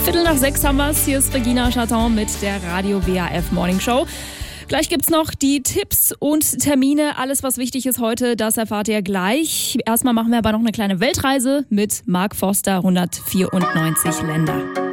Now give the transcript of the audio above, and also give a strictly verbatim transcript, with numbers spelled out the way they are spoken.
Viertel nach sechs haben wir's. Hier ist Regina Chaton mit der Radio W A F Morning Show. Gleich gibt's noch die Tipps und Termine. Alles, was wichtig ist heute, das erfahrt ihr gleich. Erstmal machen wir aber noch eine kleine Weltreise mit Mark Forster, hundertvierundneunzig Länder.